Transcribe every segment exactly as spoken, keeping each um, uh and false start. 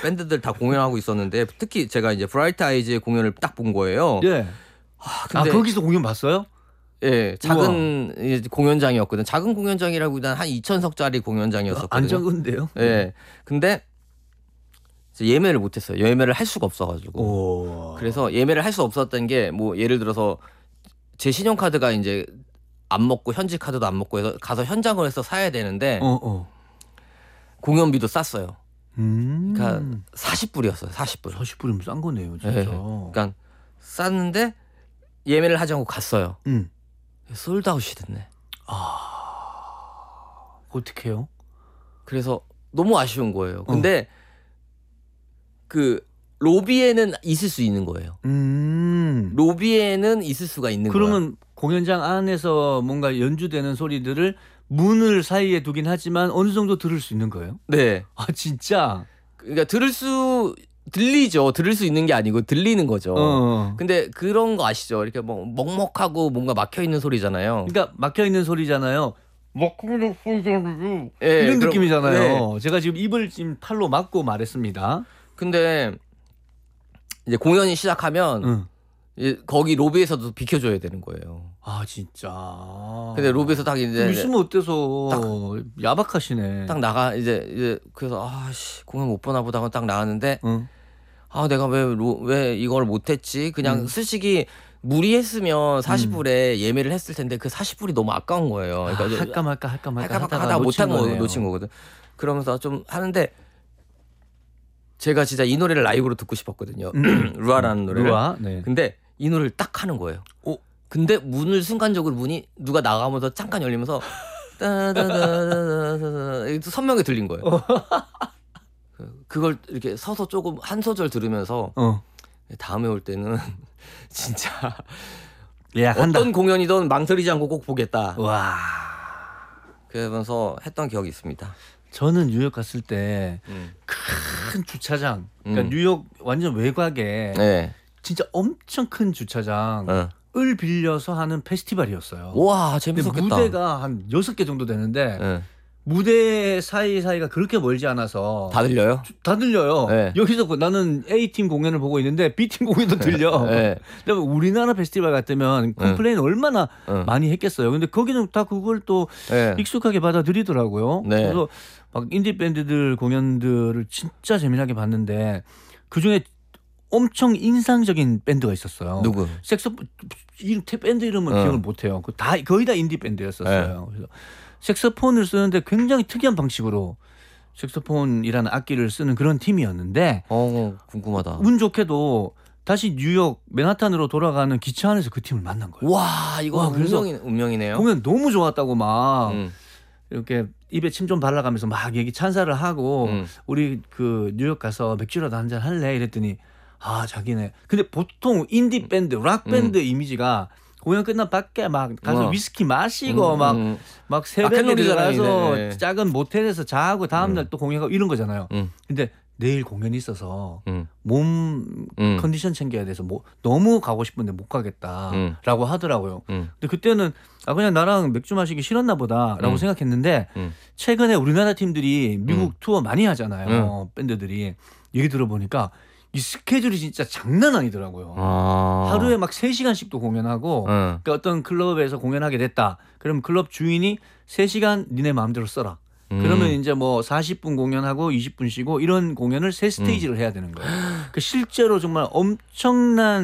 밴드들 다 공연하고 있었는데 특히 제가 이제 브라이트 아이즈의 공연을 딱 본 거예요. 예. 아, 아 근데 거기서 공연 봤어요? 예, 작은 이제 공연장이었거든. 작은 공연장이라기보다는 한 이천 석짜리 공연장이었었거든요. 안 작은데요? 예. 근데 예매를 못했어요. 예매를 할 수가 없어가지고. 오. 그래서 예매를 할 수 없었던 게 뭐 예를 들어서 제 신용카드가 이제 안 먹고 현지 카드도 안 먹고 해서 가서 현장을 해서 사야 되는데 어, 어. 공연비도 쌌어요. 음. 그러니까 사십 불이었어요. 사십 불. 사십 불이면 싼 거네요, 진짜. 예. 그러니까 쌌는데 예매를 하지 않고 갔어요. 음. 솔드아웃이 됐네. 아. 어떻게 해요? 그래서 너무 아쉬운 거예요. 근데 어. 그 로비에는 있을 수 있는 거예요. 음. 로비에는 있을 수가 있는 거예요. 그러면 공연장 안에서 뭔가 연주되는 소리들을 문을 사이에 두긴 하지만 어느 정도 들을 수 있는 거예요? 네. 아 진짜? 그러니까 들을 수 들리죠. 들을 수 있는 게 아니고 들리는 거죠. 어. 근데 그런 거 아시죠? 이렇게 뭐 먹먹하고 뭔가 막혀 있는 소리잖아요. 그러니까 막혀 있는 소리잖아요. 막혀 있는 소리잖아요. 네, 이런 그럼, 느낌이잖아요. 네. 제가 지금 입을 지금 팔로 막고 말했습니다. 근데 이제 공연이 시작하면 응. 이제 거기 로비에서도 비켜줘야 되는 거예요. 아 진짜. 근데 로비에서 딱 이제 있으면 어때서 딱, 야박하시네. 딱 나가 이제 이제 그래서 아씨 공연 못 보나 보다 하고 딱 나왔는데 응. 아 내가 왜 왜 이걸 못했지? 그냥 응. 솔직히 무리했으면 사십 불에 음. 예매를 했을 텐데 그 사십 불이 너무 아까운 거예요. 아, 그러니까 할까 말까 할까 말까 할까 하다가 하다 못한 거 거네요. 놓친 거거든. 그러면서 좀 하는데 제가 진짜 이 노래를 라이브로 듣고 싶었거든요. 음. 루아라는 노래를. 루아. 네. 근데 이 노래를 딱 하는 거예요. 오. 근데 문을 순간적으로 문이 누가 나가면서 잠깐 열리면서 따다다다다다 선명히 들린 거예요. 그걸 이렇게 서서 조금 한 소절 들으면서 어. 다음에 올 때는 진짜 예약한다. 어떤 공연이든 망설이지 않고 꼭 보겠다. 와. 그러면서 했던 기억이 있습니다. 저는 뉴욕 갔을 때 큰 음. 주차장, 그러니까 음. 뉴욕 완전 외곽에 네. 진짜 엄청 큰 주차장을 어. 빌려서 하는 페스티벌이었어요. 와 재밌었겠다. 무대가 한 여섯 개 정도 되는데 네. 무대 사이 사이가 그렇게 멀지 않아서 다 들려요? 다 들려요. 네. 여기서 나는 A팀 공연을 보고 있는데 B팀 공연도 들려. 네. 근데 우리나라 페스티벌 같으면 컴플레인 네. 얼마나 네. 많이 했겠어요. 근데 거기는 다 그걸 또 네. 익숙하게 받아들이더라고요. 네. 그래서 막 인디 밴드들 공연들을 진짜 재미나게 봤는데 그중에 엄청 인상적인 밴드가 있었어요. 누구? 색소폰 이름 밴드 이름은 어. 기억을 못해요. 다 거의 다 인디 밴드였었어요. 네. 그래서 색소폰을 쓰는데 굉장히 특이한 방식으로 색소폰이라는 악기를 쓰는 그런 팀이었는데 어 궁금하다. 운 좋게도 다시 뉴욕 맨하탄으로 돌아가는 기차 안에서 그 팀을 만난 거예요. 와 이거 와, 운명이, 운명이네요. 공연 너무 좋았다고 막 음. 이렇게 입에 침 좀 발라가면서 막 얘기 찬사를 하고 음. 우리 그 뉴욕 가서 맥주라도 한잔 할래 이랬더니 아 자기네 근데 보통 인디 밴드 락 밴드 음. 이미지가 공연 끝난 밖에 막 가서 우와. 위스키 마시고 막 막 막 새벽에 일어나서 네. 작은 모텔에서 자고 다음날 음. 또 공연하고 이런 거잖아요. 음. 근데 내일 공연이 있어서 음. 몸 음. 컨디션 챙겨야 돼서 뭐 너무 가고 싶은데 못 가겠다라고 음. 하더라고요. 음. 근데 그때는 아 그냥 나랑 맥주 마시기 싫었나 보다라고 음. 생각했는데 음. 최근에 우리나라 팀들이 미국 음. 투어 많이 하잖아요. 음. 밴드들이 얘기 들어보니까 이 스케줄이 진짜 장난 아니더라고요. 아. 하루에 막 세 시간씩도 공연하고 응. 그러니까 어떤 클럽에서 공연하게 됐다. 그럼 클럽 주인이 세 시간 니네 마음대로 써라. 음. 그러면 이제 뭐 사십 분 공연하고 이십 분 쉬고 이런 공연을 세 스테이지를 음. 해야 되는 거예요. 그러니까 실제로 정말 엄청난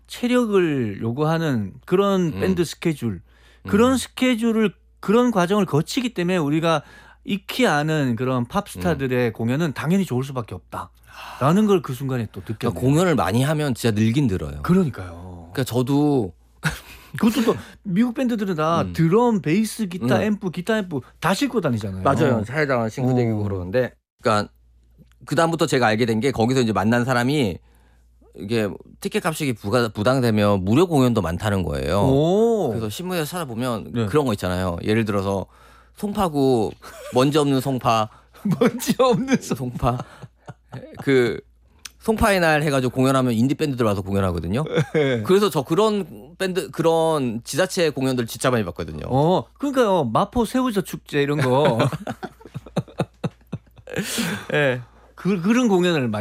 체력을 요구하는 그런 음. 밴드 스케줄. 그런 음. 스케줄을 그런 과정을 거치기 때문에 우리가 익히 아는 그런 팝스타들의 음. 공연은 당연히 좋을 수밖에 없다. 라는 걸 그 순간에 또 느꼈어요. 그러니까 공연을 많이 하면 진짜 늘긴 늘어요. 그러니까요. 그러니까 저도 그것도 또 미국 밴드들은 다 음. 드럼, 베이스, 기타, 음. 앰프, 기타 앰프 다 싣고 다니잖아요. 맞아요. 차에다가 싣고 다니고 그러는데 그러니까 그 다음부터 제가 알게 된 게 거기서 이제 만난 사람이 이게 티켓 값이 부가, 부담되면 무료 공연도 많다는 거예요. 오. 그래서 신문에서 찾아보면 네. 그런 거 있잖아요. 예를 들어서 송파구 먼지 없는 송파 먼지 없는 송파 그 송파의 날 해가지고 공연하면 인디 밴드들 와서 공연하거든요. 그래서 저 그런 밴드 그런 지자체 공연들 진짜 많이 봤거든요. 어, 그러니까요. 마포 새우젓 축제 이런 거. 예. 네. 그 그런 공연을 많이.